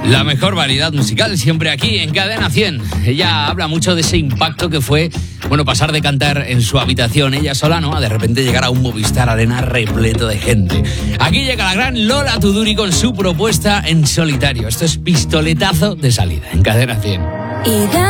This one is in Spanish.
La mejor variedad musical siempre aquí en Cadena 100. Ella habla mucho de ese impacto que fue, pasar de cantar en su habitación ella sola, ¿no? A de repente llegar a un Movistar Arena repleto de gente. Aquí llega la gran Lola Tuduri con su propuesta en solitario. Esto es pistoletazo de salida en Cadena 100.